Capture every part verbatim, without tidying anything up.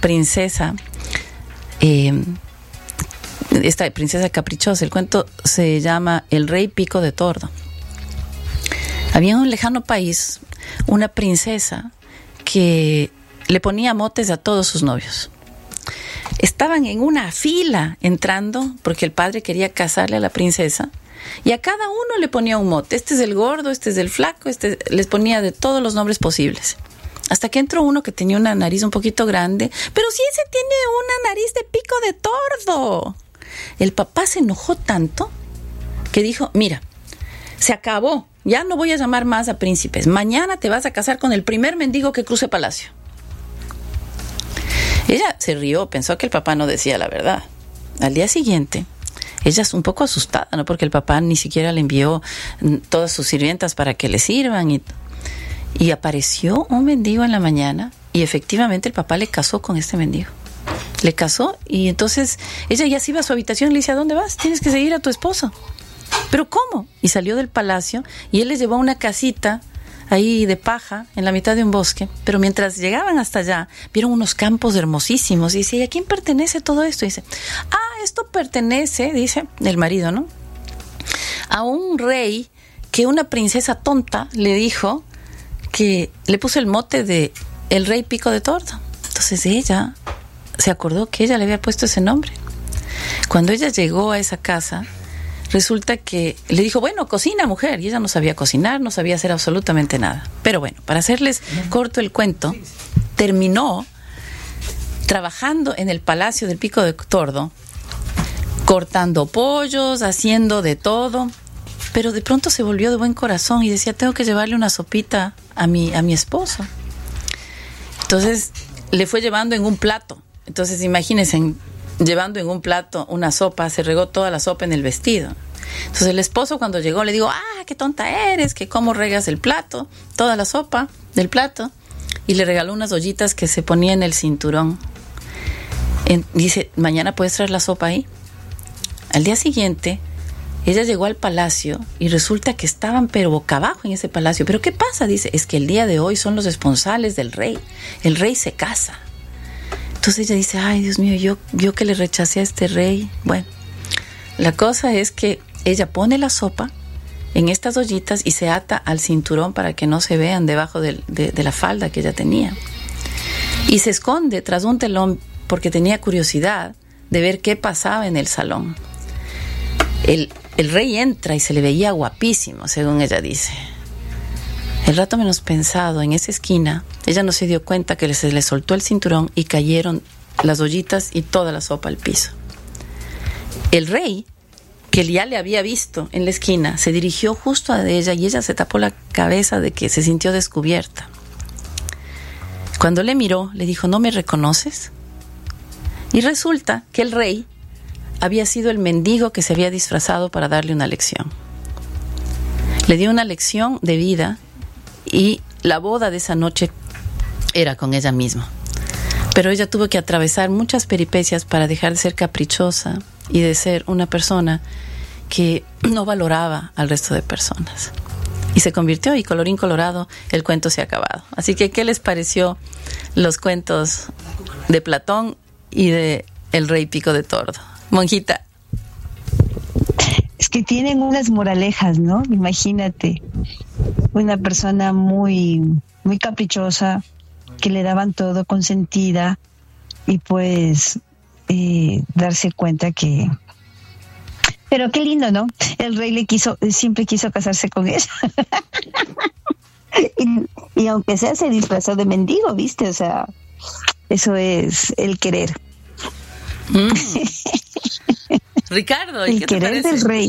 princesa, eh, esta princesa caprichosa. El cuento se llama El Rey Pico de Tordo. Había en un lejano país una princesa que le ponía motes a todos sus novios. Estaban en una fila entrando porque el padre quería casarle a la princesa y a cada uno le ponía un mote. Este es el gordo, este es el flaco, este les ponía de todos los nombres posibles. Hasta que entró uno que tenía una nariz un poquito grande. Pero si ese tiene una nariz de pico de tordo. El papá se enojó tanto que dijo, mira, se acabó, ya no voy a llamar más a príncipes. Mañana te vas a casar con el primer mendigo que cruce palacio. Ella se rió, pensó que el papá no decía la verdad. Al día siguiente, ella es un poco asustada, ¿no? Porque el papá ni siquiera le envió todas sus sirvientas para que le sirvan. Y, y apareció un mendigo en la mañana y efectivamente el papá le casó con este mendigo. Le casó y entonces ella ya se iba a su habitación y le dice, ¿a dónde vas? Tienes que seguir a tu esposo. ¿Pero cómo? Y salió del palacio y él les llevó a una casita ahí de paja, en la mitad de un bosque, pero mientras llegaban hasta allá, vieron unos campos hermosísimos, y dice, ¿y a quién pertenece todo esto? Y dice, ah, esto pertenece, dice el marido, ¿no?, a un rey que una princesa tonta le dijo que le puso el mote de el Rey Pico de Tordo. Entonces ella se acordó que ella le había puesto ese nombre. Cuando ella llegó a esa casa, resulta que le dijo, bueno, cocina, mujer. Y ella no sabía cocinar, no sabía hacer absolutamente nada. Pero bueno, para hacerles corto el cuento, terminó trabajando en el palacio del Pico de Tordo, cortando pollos, haciendo de todo. Pero de pronto se volvió de buen corazón y decía, tengo que llevarle una sopita a mi, a mi esposo. Entonces le fue llevando en un plato. Entonces imagínense, llevando en un plato una sopa, se regó toda la sopa en el vestido. Entonces el esposo cuando llegó le dijo, ah, qué tonta eres, que cómo regas el plato, toda la sopa del plato, y le regaló unas ollitas que se ponía en el cinturón. En, dice, mañana puedes traer la sopa ahí. Al día siguiente ella llegó al palacio y resulta que estaban pero boca abajo en ese palacio. ¿Pero qué pasa? Dice, es que el día de hoy son los esponsales del rey, el rey se casa. Entonces ella dice, ay, Dios mío, yo, yo que le rechacé a este rey. Bueno, la cosa es que ella pone la sopa en estas ollitas y se ata al cinturón para que no se vean debajo de, de, de la falda que ella tenía. Y se esconde tras un telón porque tenía curiosidad de ver qué pasaba en el salón. El, el rey entra y se le veía guapísimo, según ella dice. El rato menos pensado, en esa esquina, ella no se dio cuenta que se le soltó el cinturón y cayeron las ollitas y toda la sopa al piso. El rey, que ya le había visto en la esquina, se dirigió justo a ella y ella se tapó la cabeza de que se sintió descubierta. Cuando le miró, le dijo, ¿no me reconoces? Y resulta que el rey había sido el mendigo que se había disfrazado para darle una lección. Le dio una lección de vida y la boda de esa noche era con ella misma. Pero ella tuvo que atravesar muchas peripecias para dejar de ser caprichosa y de ser una persona que no valoraba al resto de personas. Y se convirtió, y colorín colorado, el cuento se ha acabado. Así que, ¿qué les pareció los cuentos de Platón y de El Rey Pico de Tordo? Monjita. Es que tienen unas moralejas, ¿no? Imagínate, una persona muy, muy caprichosa, que le daban todo, consentida, y pues eh, darse cuenta que... Pero qué lindo, ¿no? El rey le quiso, siempre quiso casarse con ella. y, y aunque sea, se disfrazó de mendigo, ¿viste? O sea, eso es el querer. Mm. Ricardo, ¿y el qué querer te del rey.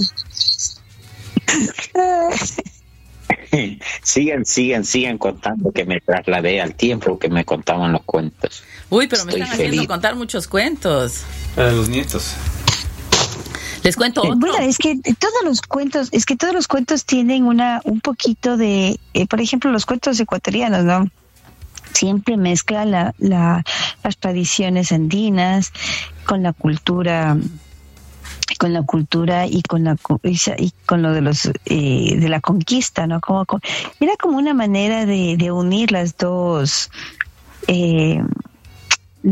sigan, sigan, sigan contando, que me trasladé al tiempo que me contaban los cuentos. Uy, pero me Estoy están feliz. haciendo contar muchos cuentos. Para los nietos. Les cuento otro. Bueno, es que todos los cuentos, es que todos los cuentos tienen una, un poquito de, eh, por ejemplo, los cuentos ecuatorianos, ¿no? Siempre mezcla la, la, las tradiciones andinas con la cultura, con la cultura y con la y con lo de los eh, de la conquista, ¿no? Como, como era como una manera de, de unir las dos, eh,